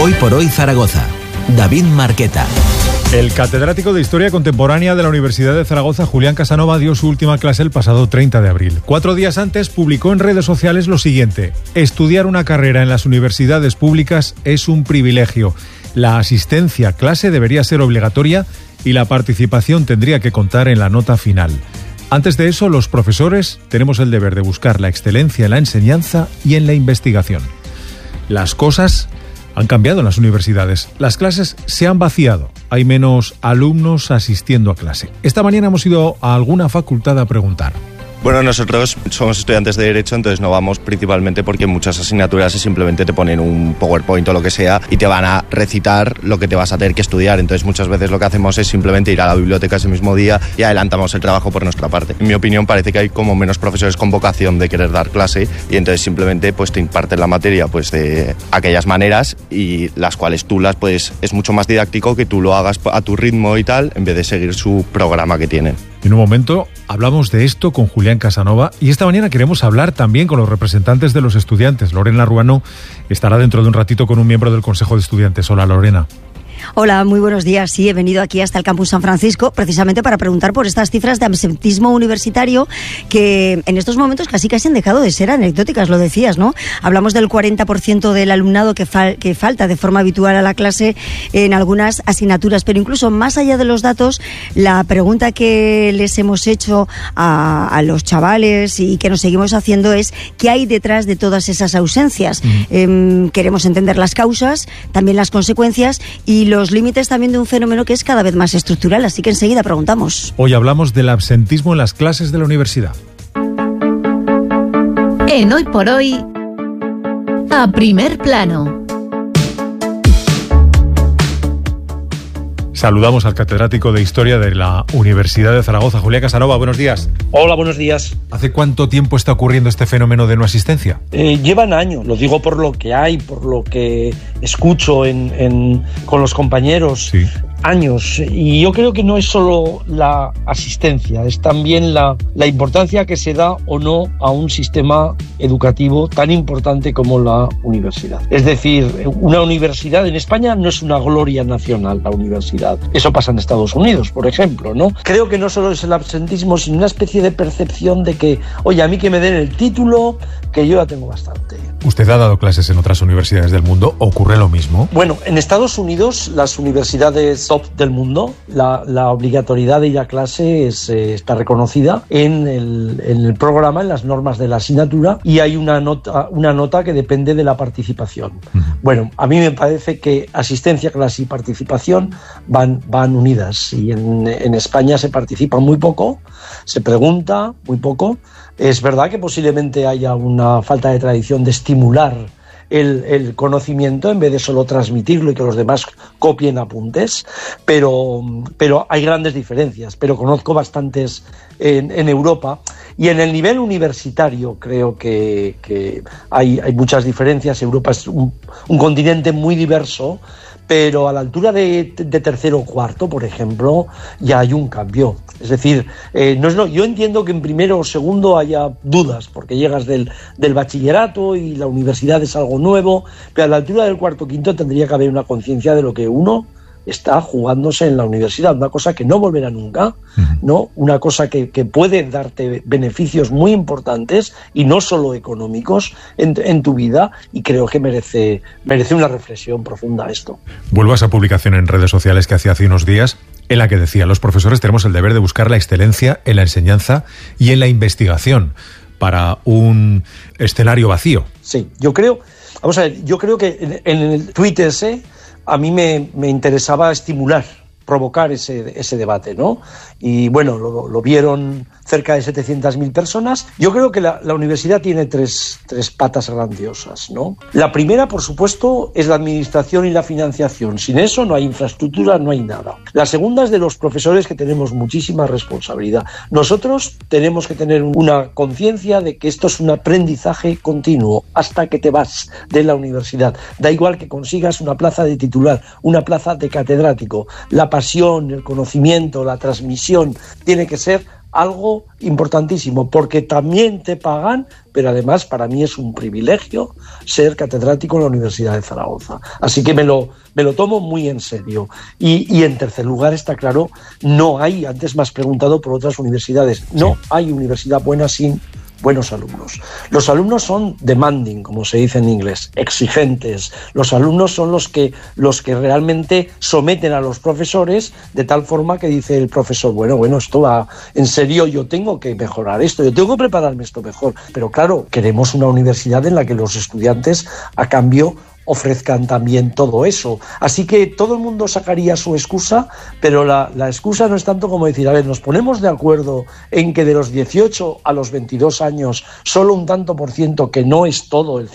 Hoy por hoy Zaragoza. David Marqueta. El catedrático de Historia Contemporánea de la Universidad de Zaragoza, Julián Casanova, dio su última clase el pasado 30 de abril. 4 días antes publicó en redes sociales lo siguiente: estudiar una carrera en las universidades públicas es un privilegio. La asistencia a clase debería ser obligatoria y la participación tendría que contar en la nota final. Antes de eso, los profesores tenemos el deber de buscar la excelencia en la enseñanza y en la investigación. Las cosas han cambiado en las universidades. Las clases se han vaciado. Hay menos alumnos asistiendo a clase. Esta mañana hemos ido a alguna facultad a preguntar. Bueno, nosotros somos estudiantes de Derecho, entonces no vamos principalmente porque en muchas asignaturas simplemente te ponen un PowerPoint o lo que sea y te van a recitar lo que te vas a tener que estudiar. Entonces muchas veces lo que hacemos es simplemente ir a la biblioteca ese mismo día y adelantamos el trabajo por nuestra parte. En mi opinión parece que hay como menos profesores con vocación de querer dar clase y entonces simplemente pues te imparten la materia pues de aquellas maneras y las cuales tú las pues es mucho más didáctico que tú lo hagas a tu ritmo y tal en vez de seguir su programa que tienen. En un momento hablamos de esto con Julián Casanova y esta mañana queremos hablar también con los representantes de los estudiantes. Lorena Ruano estará dentro de un ratito con un miembro del Consejo de Estudiantes. Hola, Lorena. Hola, muy buenos días. Sí, he venido aquí hasta el Campus San Francisco precisamente para preguntar por estas cifras de absentismo universitario que en estos momentos casi han dejado de ser anecdóticas, lo decías, ¿no? Hablamos del 40% del alumnado que falta de forma habitual a la clase en algunas asignaturas, pero incluso más allá de los datos, la pregunta que les hemos hecho a los chavales y que nos seguimos haciendo es ¿qué hay detrás de todas esas ausencias? Queremos entender las causas, también las consecuencias y los límites también de un fenómeno que es cada vez más estructural, así que enseguida preguntamos. Hoy hablamos del absentismo en las clases de la universidad. En Hoy por Hoy, a primer plano. Saludamos al catedrático de Historia de la Universidad de Zaragoza, Julián Casanova. Buenos días. Hola, buenos días. ¿Hace cuánto tiempo está ocurriendo este fenómeno de no asistencia? Llevan años, lo digo por lo que hay, por lo que escucho con los compañeros. Sí. Años, y yo creo que no es solo la asistencia, es también la importancia que se da o no a un sistema educativo tan importante como la universidad. Es decir, una universidad en España no es una gloria nacional, la universidad. Eso pasa en Estados Unidos, por ejemplo, ¿no? Creo que no solo es el absentismo, sino una especie de percepción de que, oye, a mí que me den el título, que yo ya tengo bastante. ¿Usted ha dado clases en otras universidades del mundo? ¿Ocurre lo mismo? Bueno, en Estados Unidos, las universidades top del mundo, la obligatoriedad de ir a clase está reconocida en el programa, en las normas de la asignatura, y hay una nota que depende de la participación. Bueno, a mí me parece que asistencia, clase y participación van unidas, y en España se participa muy poco, se pregunta muy poco. Es verdad que posiblemente haya una falta de tradición de estimular el conocimiento en vez de solo transmitirlo y que los demás copien apuntes, pero hay grandes diferencias, pero conozco bastantes en Europa, y en el nivel universitario creo que hay muchas diferencias. Europa es un continente muy diverso, pero a la altura de tercero o cuarto, por ejemplo, ya hay un cambio. Es decir, yo entiendo que en primero o segundo haya dudas, porque llegas del bachillerato y la universidad es algo nuevo, pero a la altura del cuarto o quinto tendría que haber una conciencia de lo que uno está jugándose en la universidad, una cosa que no volverá nunca, ¿no? Una cosa que puede darte beneficios muy importantes y no solo económicos en tu vida, y creo que merece una reflexión profunda esto. Vuelvo a esa publicación en redes sociales que hacía hace unos días, en la que decía: los profesores tenemos el deber de buscar la excelencia en la enseñanza y en la investigación para un escenario vacío. Sí, yo creo que en el tuit ese a mí me interesaba estimular, provocar ese debate, ¿no? Y bueno, lo vieron cerca de 700.000 personas. Yo creo que la universidad tiene tres patas grandiosas, ¿no? La primera, por supuesto, es la administración y la financiación. Sin eso no hay infraestructura, no hay nada. La segunda es de los profesores, que tenemos muchísima responsabilidad. Nosotros tenemos que tener una conciencia de que esto es un aprendizaje continuo hasta que te vas de la universidad. Da igual que consigas una plaza de titular, una plaza de catedrático. La pasión, el conocimiento, la transmisión tiene que ser algo importantísimo, porque también te pagan, pero además para mí es un privilegio ser catedrático en la Universidad de Zaragoza. Así que me lo tomo muy en serio. Y en tercer lugar, está claro, no hay, antes me has preguntado por otras universidades, no hay universidad buena sin buenos alumnos. Los alumnos son demanding, como se dice en inglés, exigentes. Los alumnos son los que realmente someten a los profesores de tal forma que dice el profesor, bueno, esto va en serio, yo tengo que mejorar esto, yo tengo que prepararme esto mejor. Pero claro, queremos una universidad en la que los estudiantes, a cambio, ofrezcan también todo eso. Así que todo el mundo sacaría su excusa, pero la excusa no es tanto como decir, a ver, nos ponemos de acuerdo en que de los 18 a los 22 años solo un tanto por ciento, que no es todo, el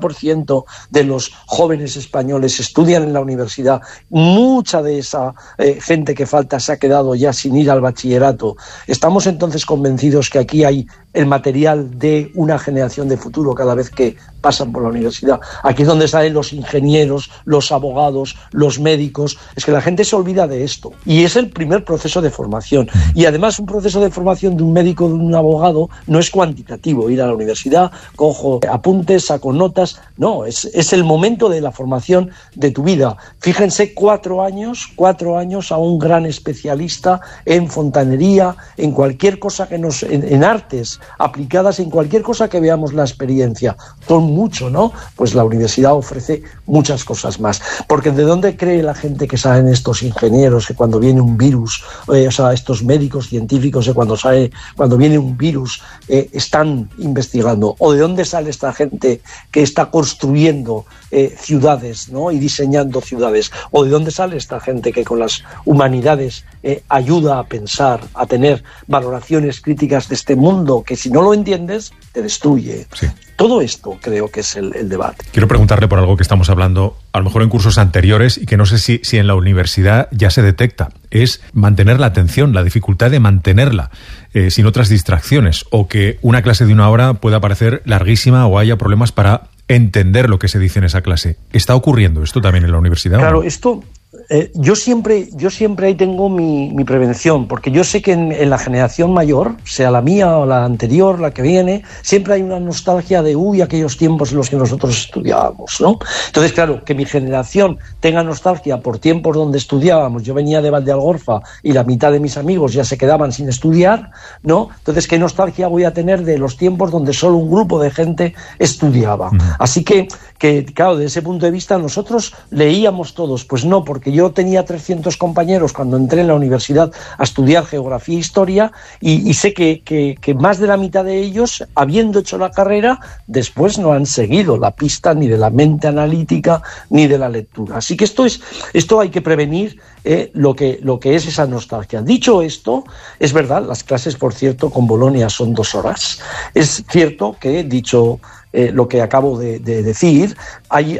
50% de los jóvenes españoles estudian en la universidad. Mucha de esa gente que falta se ha quedado ya sin ir al bachillerato. Estamos entonces convencidos que aquí hay el material de una generación de futuro cada vez que pasan por la universidad. Aquí es donde salen los ingenieros, los abogados, los médicos. Es que la gente se olvida de esto. Y es el primer proceso de formación. Y además un proceso de formación de un médico, de un abogado, no es cuantitativo. Ir a la universidad, cojo apuntes, saco notas. No, es el momento de la formación de tu vida. Fíjense, 4 años a un gran especialista en fontanería, en cualquier cosa que en artes aplicadas, en cualquier cosa que veamos la experiencia. Son mucho, ¿no? Pues la universidad ofrece muchas cosas más. Porque ¿de dónde cree la gente que salen estos ingenieros, que cuando viene un virus, estos médicos científicos, que cuando viene un virus están investigando? ¿O de dónde sale esta gente que está construyendo ciudades, ¿no? Y diseñando ciudades? ¿O de dónde sale esta gente que con las humanidades ayuda a pensar, a tener valoraciones críticas de este mundo, que si no lo entiendes, te destruye? Sí. Todo esto creo que es el debate. Quiero preguntarle por algo que estamos hablando, a lo mejor en cursos anteriores, y que no sé si en la universidad ya se detecta. Es mantener la atención, la dificultad de mantenerla sin otras distracciones, o que una clase de 1 hora pueda parecer larguísima o haya problemas para entender lo que se dice en esa clase. ¿Está ocurriendo esto también en la universidad? Claro, ¿o no? Esto... Yo siempre ahí tengo mi prevención, porque yo sé que en la generación mayor, sea la mía o la anterior, la que viene, siempre hay una nostalgia de aquellos tiempos en los que nosotros estudiábamos, ¿no? Entonces, claro, que mi generación tenga nostalgia por tiempos donde estudiábamos. Yo venía de Valdealgorfa y la mitad de mis amigos ya se quedaban sin estudiar, ¿no? Entonces, ¿qué nostalgia voy a tener de los tiempos donde solo un grupo de gente estudiaba? Así que claro, desde ese punto de vista nosotros leíamos todos. Pues no, porque yo tenía 300 compañeros cuando entré en la universidad a estudiar geografía e historia, y sé que más de la mitad de ellos, habiendo hecho la carrera, después no han seguido la pista ni de la mente analítica ni de la lectura. Así que esto hay que prevenir lo que es esa nostalgia. Dicho esto, es verdad, las clases, por cierto, con Bolonia son 2 horas. Es cierto que, dicho lo que acabo de decir, hay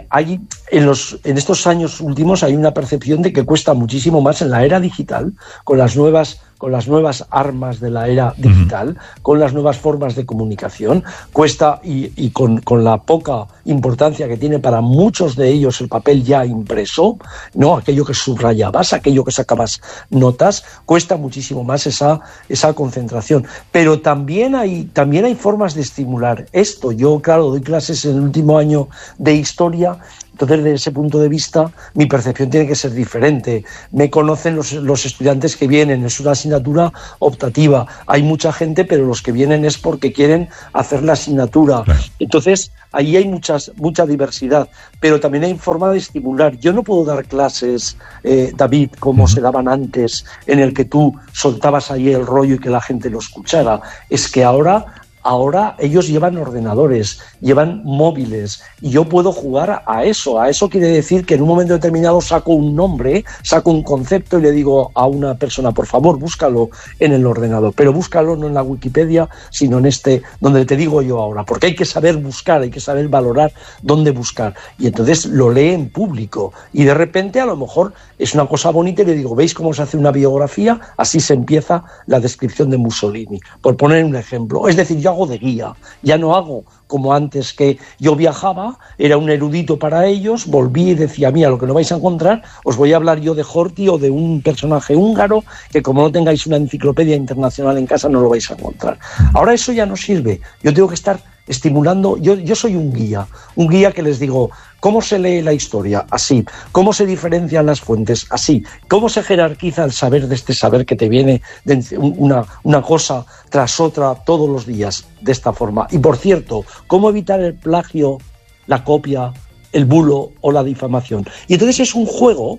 en estos años últimos hay una percepción de que cuesta muchísimo más en la era digital, con las nuevas armas de la era digital, con las nuevas formas de comunicación. Cuesta, y con la poca importancia que tiene para muchos de ellos el papel ya impreso, no aquello que subrayabas, aquello que sacabas notas, cuesta muchísimo más esa concentración. Pero también hay formas de estimular esto. Yo, claro, doy clases en el último año de historia. Entonces, desde ese punto de vista, mi percepción tiene que ser diferente. Me conocen los estudiantes que vienen, es una asignatura optativa. Hay mucha gente, pero los que vienen es porque quieren hacer la asignatura. Entonces, ahí hay mucha diversidad, pero también hay forma de estimular. Yo no puedo dar clases, David, como se daban antes, en el que tú soltabas ahí el rollo y que la gente lo escuchara. Es que ahora ellos llevan ordenadores, llevan móviles, y yo puedo jugar a eso. A eso quiere decir que en un momento determinado saco un nombre, saco un concepto y le digo a una persona, por favor, búscalo en el ordenador, pero búscalo no en la Wikipedia, sino en donde te digo yo ahora, porque hay que saber buscar, hay que saber valorar dónde buscar. Y entonces lo lee en público, y de repente a lo mejor es una cosa bonita y le digo, ¿veis cómo se hace una biografía? Así se empieza la descripción de Mussolini, por poner un ejemplo. Es decir, yo hago de guía, ya no hago como antes, que yo viajaba, era un erudito para ellos, volví y decía, mira, lo que no vais a encontrar, os voy a hablar yo de Horthy o de un personaje húngaro, que como no tengáis una enciclopedia internacional en casa no lo vais a encontrar. Ahora eso ya no sirve, yo tengo que estar estimulando, yo soy un guía que les digo, ¿cómo se lee la historia? Así. ¿Cómo se diferencian las fuentes? Así. ¿Cómo se jerarquiza el saber de este saber que te viene de una cosa tras otra todos los días de esta forma? Y por cierto, ¿cómo evitar el plagio, la copia, el bulo o la difamación? Y entonces es un juego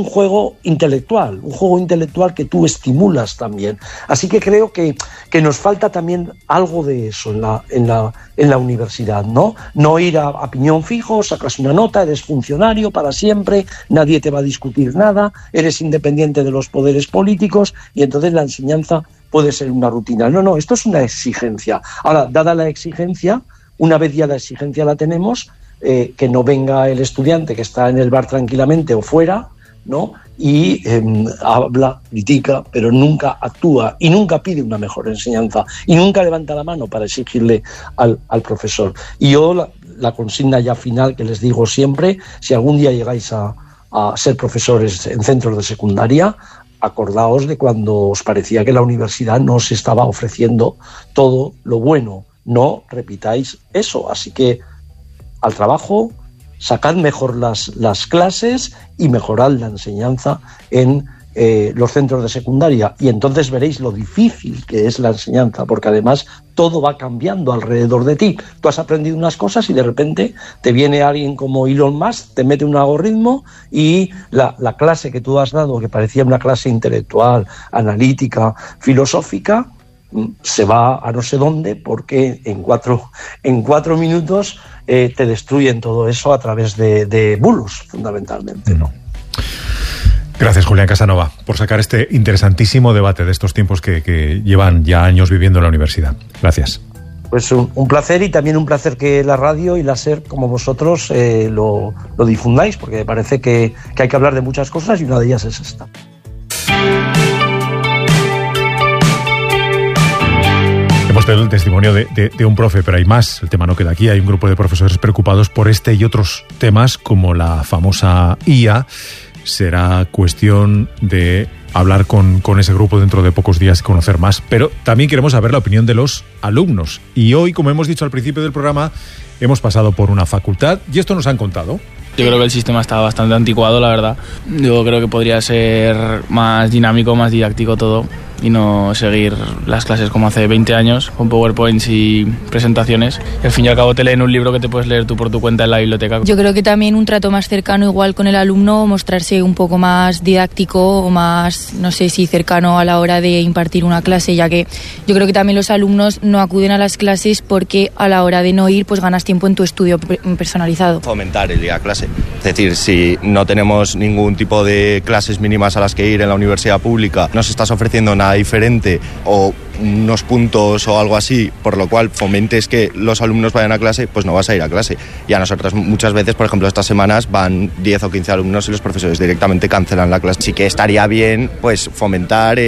intelectual, que tú estimulas también. Así que creo que nos falta también algo de eso en la universidad, ¿no? No ir a piñón fijo, sacas una nota, eres funcionario para siempre, nadie te va a discutir nada, eres independiente de los poderes políticos y entonces la enseñanza puede ser una rutina. No, esto es una exigencia. Ahora, dada la exigencia, una vez ya la exigencia la tenemos, que no venga el estudiante que está en el bar tranquilamente o fuera, ¿no? Y habla, critica, pero nunca actúa y nunca pide una mejor enseñanza y nunca levanta la mano para exigirle al profesor. Y yo la consigna ya final que les digo siempre, si algún día llegáis a ser profesores en centros de secundaria, acordaos de cuando os parecía que la universidad no os estaba ofreciendo todo lo bueno. No repitáis eso, así que al trabajo, sacad mejor las clases y mejorad la enseñanza en los centros de secundaria y entonces veréis lo difícil que es la enseñanza, porque además todo va cambiando alrededor de ti. Tú has aprendido unas cosas y de repente te viene alguien como Elon Musk, te mete un algoritmo y la clase que tú has dado, que parecía una clase intelectual, analítica, filosófica, se va a no sé dónde porque en cuatro minutos te destruyen todo eso a través de bulos, fundamentalmente, ¿no? Gracias, Julián Casanova, por sacar este interesantísimo debate de estos tiempos que llevan ya años viviendo en la universidad. Gracias. Pues un placer, y también un placer que la radio y la SER, como vosotros, lo difundáis, porque me parece que hay que hablar de muchas cosas y una de ellas es esta. Hemos tenido el testimonio de un profe, pero hay más. El tema no queda aquí. Hay un grupo de profesores preocupados por este y otros temas, como la famosa IA. Será cuestión de hablar con ese grupo dentro de pocos días y conocer más. Pero también queremos saber la opinión de los alumnos. Y hoy, como hemos dicho al principio del programa, hemos pasado por una facultad y esto nos han contado. Yo creo que el sistema está bastante anticuado, la verdad. Yo creo que podría ser más dinámico, más didáctico todo, y no seguir las clases como hace 20 años, con PowerPoints y presentaciones. Y al fin y al cabo te leen un libro que te puedes leer tú por tu cuenta en la biblioteca. Yo creo que también un trato más cercano igual con el alumno, mostrarse un poco más didáctico o más, no sé si cercano a la hora de impartir una clase, ya que yo creo que también los alumnos no acuden a las clases porque a la hora de no ir pues ganas tiempo en tu estudio personalizado. Fomentar el ir a clase. Es decir, si no tenemos ningún tipo de clases mínimas a las que ir en la universidad pública, nos estás ofreciendo nada diferente o unos puntos o algo así, por lo cual fomentes que los alumnos vayan a clase, pues no vas a ir a clase. Y a nosotros muchas veces, por ejemplo, estas semanas van 10 o 15 alumnos y los profesores directamente cancelan la clase. Sí que estaría bien pues fomentar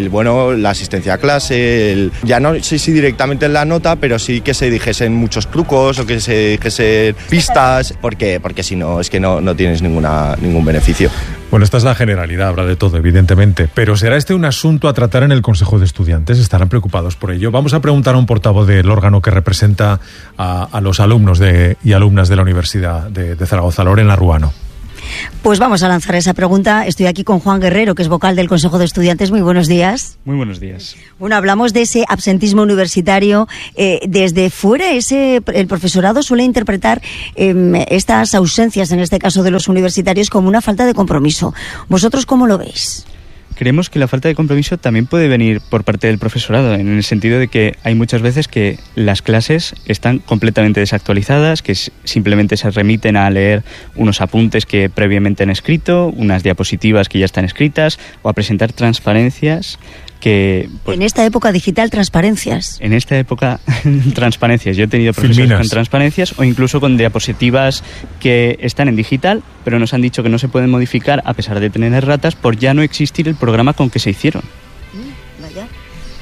la asistencia a clase, ya no sé si directamente en la nota, pero sí que se dijesen muchos trucos o que se dijesen pistas, porque si no es que no tienes ningún beneficio. Bueno, esta es la generalidad, habrá de todo, evidentemente, pero ¿será este un asunto a tratar en el Consejo de Estudiantes? ¿Estarán preocupados por ello? Vamos a preguntar a un portavoz del órgano que representa a los alumnos y alumnas de la Universidad de Zaragoza, Lorena Ruano. Pues vamos a lanzar esa pregunta. Estoy aquí con Juan Guerrero, que es vocal del Consejo de Estudiantes. Muy buenos días. Muy buenos días. Bueno, hablamos de ese absentismo universitario. Desde fuera, el profesorado suele interpretar estas ausencias, en este caso de los universitarios, como una falta de compromiso. ¿Vosotros cómo lo veis? Creemos que la falta de compromiso también puede venir por parte del profesorado, en el sentido de que hay muchas veces que las clases están completamente desactualizadas, que simplemente se remiten a leer unos apuntes que previamente han escrito, unas diapositivas que ya están escritas, o a presentar transparencias que... Pues, en esta época digital, transparencias. En esta época, transparencias. Yo he tenido profesores con transparencias o incluso con diapositivas que están en digital, pero nos han dicho que no se pueden modificar a pesar de tener erratas por ya no existir el programa con que se hicieron. Vaya.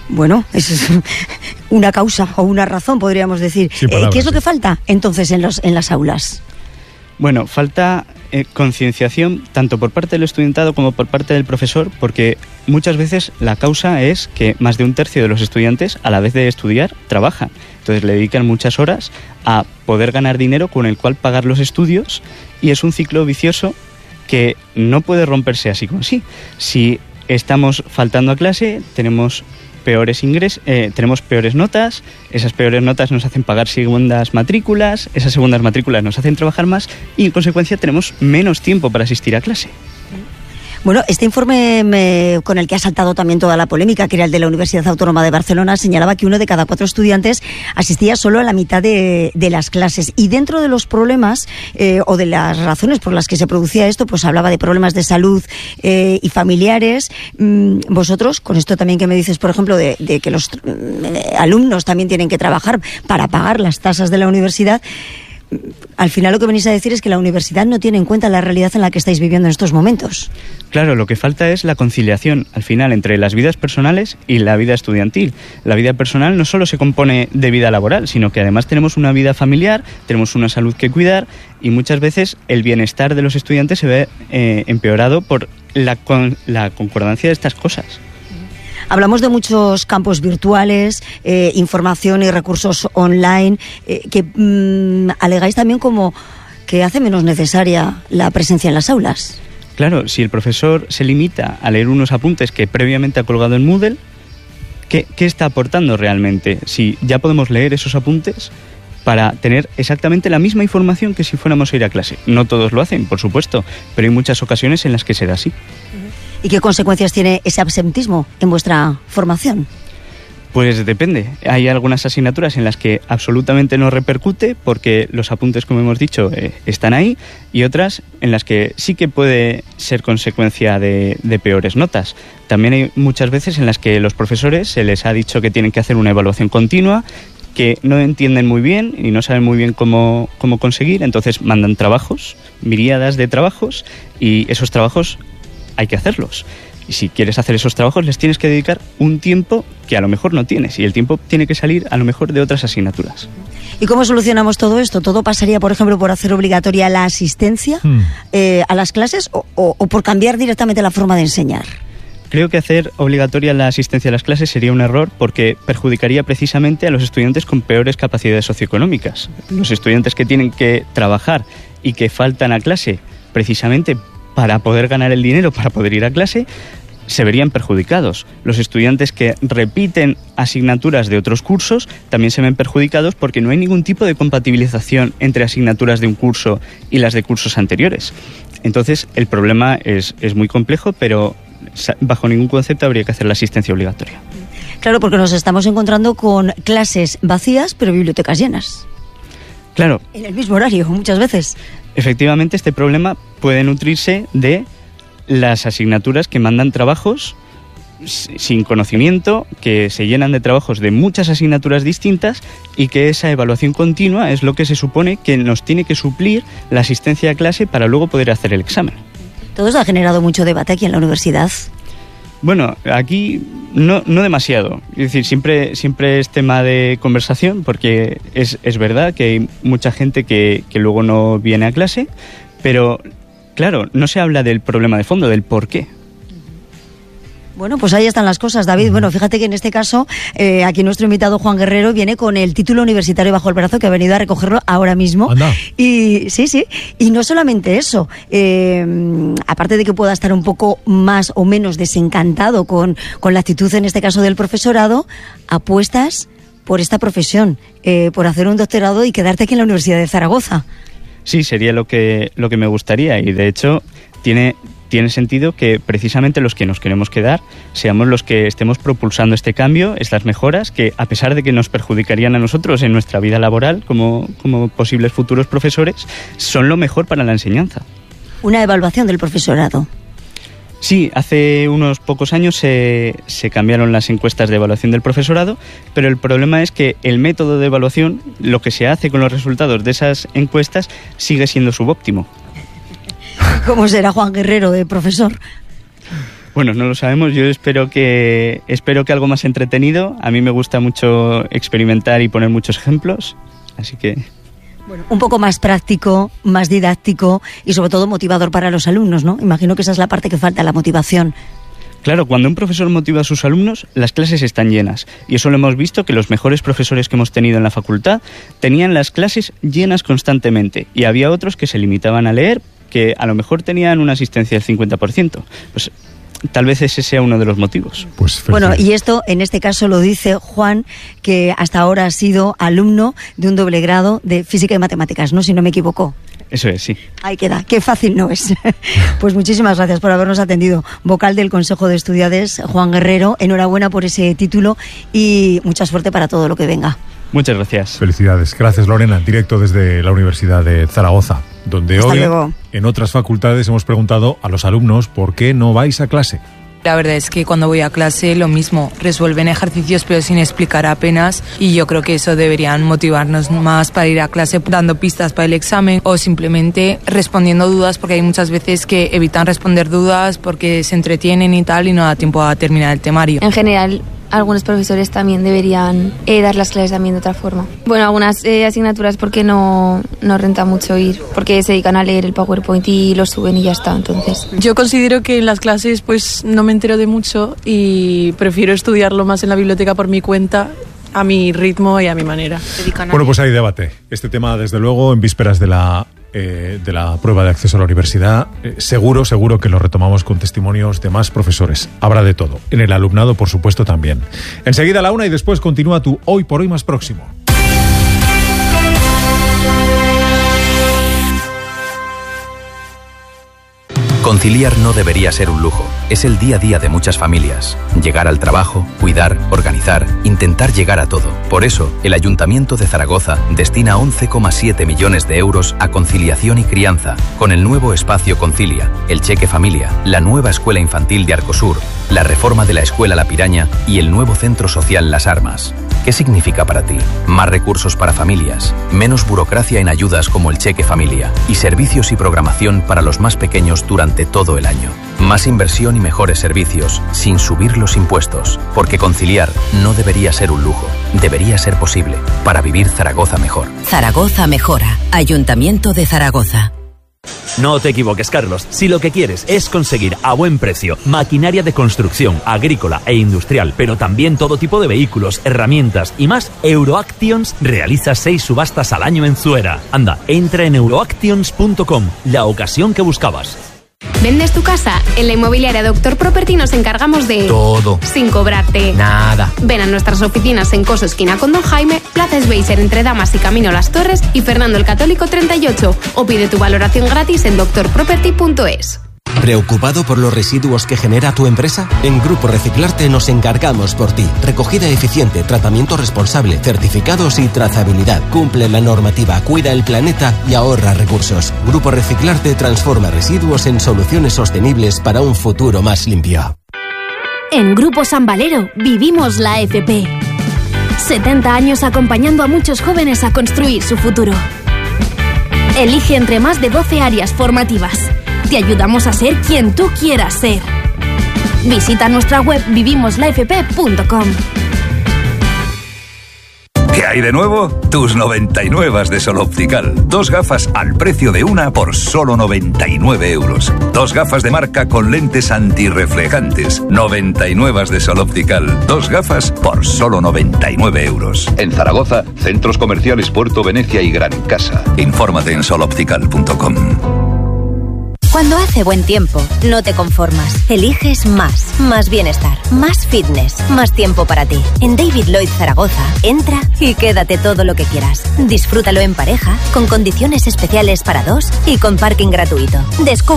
Bueno, eso es una causa o una razón, podríamos decir. ¿Qué es lo que falta entonces en las aulas? Bueno, falta concienciación tanto por parte del estudiantado como por parte del profesor, porque muchas veces la causa es que más de un tercio de los estudiantes, a la vez de estudiar, trabajan. Entonces le dedican muchas horas a poder ganar dinero con el cual pagar los estudios, y es un ciclo vicioso que no puede romperse así como así. Si estamos faltando a clase, tenemos peores tenemos peores notas, esas peores notas nos hacen pagar segundas matrículas, esas segundas matrículas nos hacen trabajar más y en consecuencia tenemos menos tiempo para asistir a clase. Bueno, este informe con el que ha saltado también toda la polémica, que era el de la Universidad Autónoma de Barcelona, señalaba que 1 de cada 4 estudiantes asistía solo a la mitad de las clases. Y dentro de los problemas o de las razones por las que se producía esto, pues hablaba de problemas de salud y familiares. Vosotros, con esto también que me dices, por ejemplo, de que los alumnos también tienen que trabajar para pagar las tasas de la universidad, al final lo que venís a decir es que la universidad no tiene en cuenta la realidad en la que estáis viviendo en estos momentos. Claro, lo que falta es la conciliación, al final, entre las vidas personales y la vida estudiantil. La vida personal no solo se compone de vida laboral, sino que además tenemos una vida familiar, tenemos una salud que cuidar, y muchas veces el bienestar de los estudiantes se ve empeorado por la concordancia de estas cosas. Hablamos de muchos campos virtuales, información y recursos online, que alegáis también como que hace menos necesaria la presencia en las aulas. Claro, si el profesor se limita a leer unos apuntes que previamente ha colgado en Moodle, ¿qué está aportando realmente? Si ya podemos leer esos apuntes para tener exactamente la misma información que si fuéramos a ir a clase. No todos lo hacen, por supuesto, pero hay muchas ocasiones en las que se da así. ¿Y qué consecuencias tiene ese absentismo en vuestra formación? Pues depende. Hay algunas asignaturas en las que absolutamente no repercute porque los apuntes, como hemos dicho, están ahí, y otras en las que sí que puede ser consecuencia de peores notas. También hay muchas veces en las que los profesores se les ha dicho que tienen que hacer una evaluación continua, que no entienden muy bien y no saben muy bien cómo conseguir, entonces mandan trabajos, miríadas de trabajos, y esos trabajos hay que hacerlos. Y si quieres hacer esos trabajos, les tienes que dedicar un tiempo que a lo mejor no tienes, y el tiempo tiene que salir a lo mejor de otras asignaturas. ¿Y cómo solucionamos todo esto? ¿Todo pasaría, por ejemplo, por hacer obligatoria la asistencia a las clases o por cambiar directamente la forma de enseñar? Creo que hacer obligatoria la asistencia a las clases sería un error porque perjudicaría precisamente a los estudiantes con peores capacidades socioeconómicas. Los estudiantes que tienen que trabajar y que faltan a clase precisamente para poder ganar el dinero, para poder ir a clase, se verían perjudicados. Los estudiantes que repiten asignaturas de otros cursos también se ven perjudicados porque no hay ningún tipo de compatibilización entre asignaturas de un curso y las de cursos anteriores. Entonces, el problema es muy complejo, pero bajo ningún concepto habría que hacer la asistencia obligatoria. Claro, porque nos estamos encontrando con clases vacías, pero bibliotecas llenas. Claro. En el mismo horario, muchas veces. Efectivamente, este problema puede nutrirse de las asignaturas que mandan trabajos sin conocimiento, que se llenan de trabajos de muchas asignaturas distintas, y que esa evaluación continua es lo que se supone que nos tiene que suplir la asistencia a clase para luego poder hacer el examen. Todo esto ha generado mucho debate aquí en la universidad. Bueno, aquí no demasiado. Es decir, siempre es tema de conversación, porque es verdad que hay mucha gente que luego no viene a clase, pero claro, no se habla del problema de fondo, del por qué. Bueno, pues ahí están las cosas, David. Bueno, fíjate que en este caso, aquí nuestro invitado Juan Guerrero viene con el título universitario bajo el brazo, que ha venido a recogerlo ahora mismo. Anda. Y sí, y no solamente eso, aparte de que pueda estar un poco más o menos desencantado con la actitud, en este caso del profesorado, apuestas por esta profesión, por hacer un doctorado y quedarte aquí en la Universidad de Zaragoza. Sí, sería lo que me gustaría, y de hecho tiene sentido que precisamente los que nos queremos quedar seamos los que estemos propulsando este cambio, estas mejoras, que a pesar de que nos perjudicarían a nosotros en nuestra vida laboral como posibles futuros profesores, son lo mejor para la enseñanza. Una evaluación del profesorado. Sí, hace unos pocos años se cambiaron las encuestas de evaluación del profesorado, pero el problema es que el método de evaluación, lo que se hace con los resultados de esas encuestas, sigue siendo subóptimo. ¿Cómo será Juan Guerrero de profesor? Bueno, no lo sabemos. Yo espero que algo más entretenido. A mí me gusta mucho experimentar y poner muchos ejemplos, así que... Bueno, un poco más práctico, más didáctico y sobre todo motivador para los alumnos, ¿no? Imagino que esa es la parte que falta, la motivación. Claro, cuando un profesor motiva a sus alumnos, las clases están llenas. Y eso lo hemos visto, que los mejores profesores que hemos tenido en la facultad tenían las clases llenas constantemente. Y había otros que se limitaban a leer, que a lo mejor tenían una asistencia del 50%. Pues tal vez ese sea uno de los motivos. Pues bueno, y esto en este caso lo dice Juan, que hasta ahora ha sido alumno de un doble grado de Física y Matemáticas, ¿no? Si no me equivoco. Eso es, sí. Ahí queda, qué fácil no es. Pues muchísimas gracias por habernos atendido. Vocal del Consejo de Estudiades, Juan Guerrero, enhorabuena por ese título y mucha suerte para todo lo que venga. Muchas gracias. Felicidades. Gracias, Lorena. Directo desde la Universidad de Zaragoza, donde Hasta hoy luego. En otras facultades hemos preguntado a los alumnos por qué no vais a clase. La verdad es que cuando voy a clase lo mismo, resuelven ejercicios pero sin explicar apenas y yo creo que eso deberían motivarnos más para ir a clase dando pistas para el examen o simplemente respondiendo dudas, porque hay muchas veces que evitan responder dudas porque se entretienen y tal y no da tiempo a terminar el temario. En general, algunos profesores también deberían dar las clases también de otra forma. Bueno, algunas asignaturas porque no renta mucho ir, porque se dedican a leer el PowerPoint y lo suben y ya está, entonces. Yo considero que en las clases pues no me entero de mucho y prefiero estudiarlo más en la biblioteca por mi cuenta, a mi ritmo y a mi manera. Bueno, pues hay debate. Este tema, desde luego, en vísperas de la prueba de acceso a la universidad, seguro que lo retomamos con testimonios de más profesores. Habrá de todo. En el alumnado, por supuesto, también. Enseguida la 1 y después continúa tu Hoy por Hoy más próximo. Conciliar no debería ser un lujo, es el día a día de muchas familias. Llegar al trabajo, cuidar, organizar, intentar llegar a todo. Por eso, el Ayuntamiento de Zaragoza destina 11,7 millones de euros a conciliación y crianza, con el nuevo espacio Concilia, el Cheque Familia, la nueva escuela infantil de Arcosur, la reforma de la escuela La Piraña y el nuevo centro social Las Armas. ¿Qué significa para ti? Más recursos para familias, menos burocracia en ayudas como el Cheque Familia y servicios y programación para los más pequeños durante todo el año. Más inversión y mejores servicios, sin subir los impuestos, porque conciliar no debería ser un lujo, debería ser posible, para vivir Zaragoza mejor. Zaragoza mejora. Ayuntamiento de Zaragoza. No te equivoques, Carlos. Si lo que quieres es conseguir a buen precio maquinaria de construcción, agrícola e industrial, pero también todo tipo de vehículos, herramientas y más, Euroactions realiza 6 subastas al año en Zuera. Anda, entra en euroactions.com, la ocasión que buscabas. ¿Vendes tu casa? En la inmobiliaria Doctor Property nos encargamos de... todo. Sin cobrarte. Nada. Ven a nuestras oficinas en Coso Esquina con Don Jaime, Plaza Sveiser entre Damas y Camino Las Torres y Fernando el Católico 38. O pide tu valoración gratis en doctorproperty.es. ¿Preocupado por los residuos que genera tu empresa? En Grupo Reciclarte nos encargamos por ti. Recogida eficiente, tratamiento responsable, certificados y trazabilidad. Cumple la normativa, cuida el planeta y ahorra recursos. Grupo Reciclarte transforma residuos en soluciones sostenibles para un futuro más limpio. En Grupo San Valero vivimos la FP. 70 años acompañando a muchos jóvenes a construir su futuro. Elige entre más de 12 áreas formativas. Te ayudamos a ser quien tú quieras ser. Visita nuestra web vivimoslafp.com. ¿Qué hay de nuevo? Tus 99 de Sol Optical. 2 gafas al precio de una por solo 99 euros. 2 gafas de marca con lentes antirreflejantes. 99 de Sol Optical. 2 gafas por solo 99 euros. En Zaragoza, centros comerciales Puerto Venecia y Gran Casa. Infórmate en soloptical.com. Cuando hace buen tiempo, no te conformas. Eliges más bienestar, más fitness, más tiempo para ti. En David Lloyd Zaragoza, entra y quédate todo lo que quieras. Disfrútalo en pareja, con condiciones especiales para 2 y con parking gratuito. Descubre